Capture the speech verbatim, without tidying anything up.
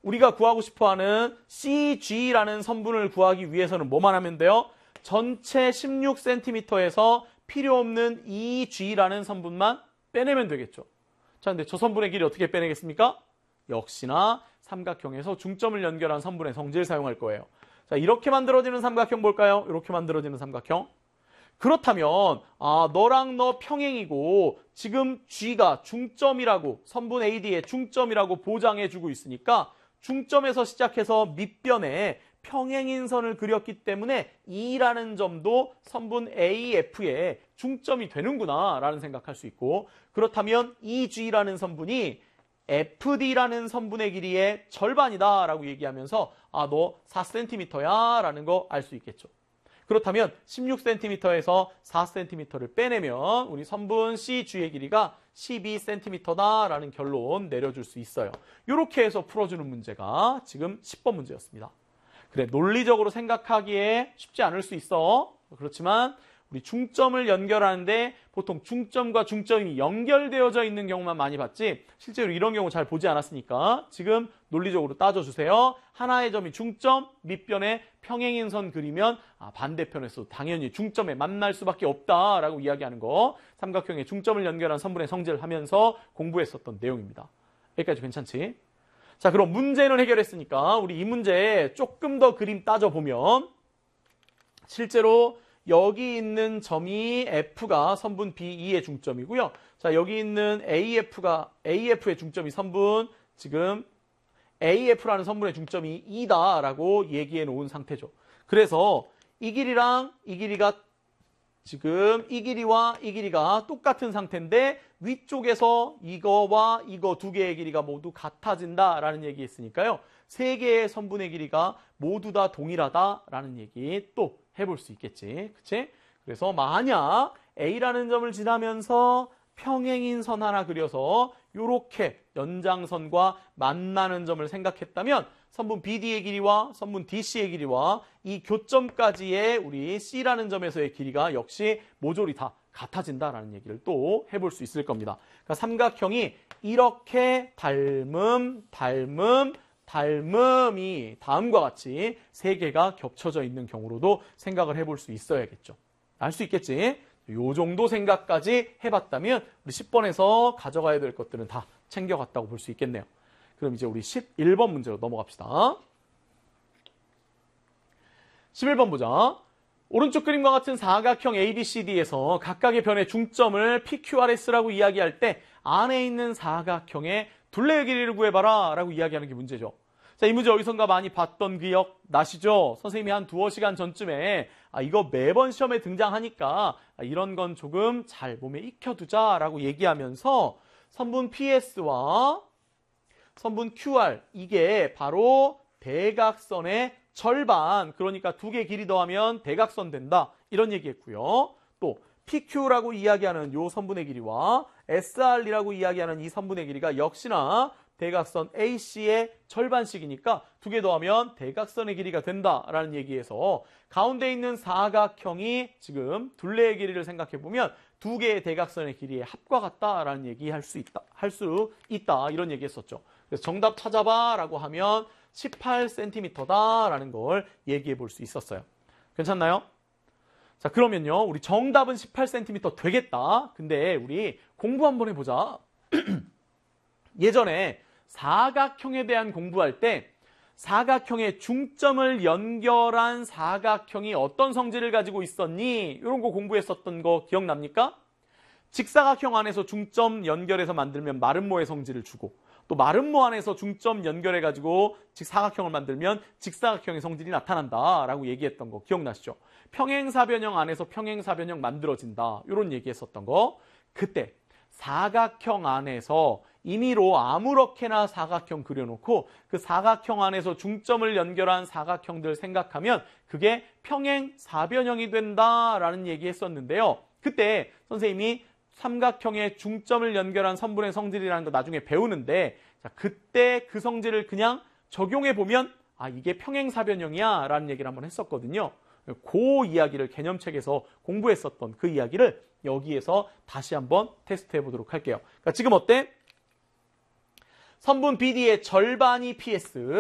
우리가 구하고 싶어하는 씨지라는 선분을 구하기 위해서는 뭐만 하면 돼요? 전체 십육 센티미터에서 필요 없는 이지라는 선분만 빼내면 되겠죠. 자, 근데 저 선분의 길이 어떻게 빼내겠습니까? 역시나 삼각형에서 중점을 연결한 선분의 성질 사용할 거예요. 자, 이렇게 만들어지는 삼각형 볼까요? 이렇게 만들어지는 삼각형. 그렇다면 아, 너랑 너 평행이고 지금 G가 중점이라고 선분 에이디의 중점이라고 보장해주고 있으니까 중점에서 시작해서 밑변에 평행인 선을 그렸기 때문에 E라는 점도 선분 에이에프의 중점이 되는구나 라는 생각할 수 있고, 그렇다면 이지라는 선분이 에프디라는 선분의 길이의 절반이다 라고 얘기하면서 아, 너 사 센티미터야 라는 거 알 수 있겠죠. 그렇다면 십육 센티미터에서 사 센티미터를 빼내면 우리 선분 씨지의 길이가 십이 센티미터다 라는 결론 내려줄 수 있어요. 이렇게 해서 풀어주는 문제가 지금 십 번 문제였습니다. 그래, 논리적으로 생각하기에 쉽지 않을 수 있어. 그렇지만 우리 중점을 연결하는데 보통 중점과 중점이 연결되어져 있는 경우만 많이 봤지 실제로 이런 경우 잘 보지 않았으니까 지금 논리적으로 따져주세요. 하나의 점이 중점, 밑변에 평행인 선 그리면 아, 반대편에서 당연히 중점에 만날 수밖에 없다라고 이야기하는 거, 삼각형의 중점을 연결한 선분의 성질을 하면서 공부했었던 내용입니다. 여기까지 괜찮지? 자, 그럼 문제는 해결했으니까 우리 이 문제 조금 더 그림 따져보면 실제로 여기 있는 점이 F가 선분 비이의 중점이고요. 자, 여기 있는 에이에프가 에이에프의 중점이 선분 지금 에이에프라는 선분의 중점이 이다라고 얘기해 놓은 상태죠. 그래서 이 길이랑 이 길이가 지금 이 길이와 이 길이가 똑같은 상태인데 위쪽에서 이거와 이거 두 개의 길이가 모두 같아진다라는 얘기했으니까요. 세 개의 선분의 길이가 모두 다 동일하다라는 얘기 또 해볼 수 있겠지. 그치? 그래서 만약 A라는 점을 지나면서 평행인 선 하나 그려서 이렇게 연장선과 만나는 점을 생각했다면 선분 비디의 길이와 선분 디씨의 길이와 이 교점까지의 우리 C라는 점에서의 길이가 역시 모조리 다 같아진다라는 얘기를 또 해볼 수 있을 겁니다. 그러니까 삼각형이 이렇게 닮음, 닮음, 닮음이 다음과 같이 세 개가 겹쳐져 있는 경우로도 생각을 해볼 수 있어야겠죠. 알 수 있겠지? 요 정도 생각까지 해봤다면 우리 십 번에서 가져가야 될 것들은 다 챙겨갔다고 볼 수 있겠네요. 그럼 이제 우리 십일 번 문제로 넘어갑시다. 십일 번 보자. 오른쪽 그림과 같은 사각형 에이비씨디에서 각각의 변의 중점을 피큐알에스라고 이야기할 때 안에 있는 사각형의 둘레의 길이를 구해봐라 라고 이야기하는 게 문제죠. 자, 이 문제 어디선가 많이 봤던 기억 나시죠? 선생님이 한 두어 시간 전쯤에 아, 이거 매번 시험에 등장하니까 아, 이런 건 조금 잘 몸에 익혀두자 라고 얘기하면서 선분 피에스와 선분 큐알, 이게 바로 대각선의 절반, 그러니까 두 개 길이 더하면 대각선 된다 이런 얘기했고요. 또 피큐라고 이야기하는 요 선분의 길이와 에스알이라고 이야기하는 이 선분의 길이가 역시나 대각선 에이씨의 절반씩이니까 두 개 더하면 대각선의 길이가 된다라는 얘기에서 가운데 있는 사각형이 지금 둘레의 길이를 생각해보면 두 개의 대각선의 길이의 합과 같다라는 얘기할 수 있다, 할 수 있다 이런 얘기했었죠. 그래서 정답 찾아봐라고 하면 십팔 센티미터다라는 걸 얘기해 볼 수 있었어요. 괜찮나요? 자, 그러면요, 우리 정답은 십팔 센티미터 되겠다. 근데 우리 공부 한번 해보자. 예전에 사각형에 대한 공부할 때 사각형의 중점을 연결한 사각형이 어떤 성질을 가지고 있었니? 이런 거 공부했었던 거 기억납니까? 직사각형 안에서 중점 연결해서 만들면 마름모의 성질을 주고, 또 마름모 안에서 중점 연결해가지고 사각형을 만들면 직사각형의 성질이 나타난다라고 얘기했던 거 기억나시죠? 평행사변형 안에서 평행사변형 만들어진다 이런 얘기했었던 거. 그때 사각형 안에서 임의로 아무렇게나 사각형 그려놓고 그 사각형 안에서 중점을 연결한 사각형들 생각하면 그게 평행사변형이 된다라는 얘기했었는데요. 그때 선생님이 삼각형의 중점을 연결한 선분의 성질이라는 거 나중에 배우는데, 자, 그때 그 성질을 그냥 적용해보면 아, 이게 평행사변형이야 라는 얘기를 한번 했었거든요. 그 이야기를 개념책에서 공부했었던 그 이야기를 여기에서 다시 한번 테스트해 보도록 할게요. 그러니까 지금 어때? 선분 비디의 절반이 피에스,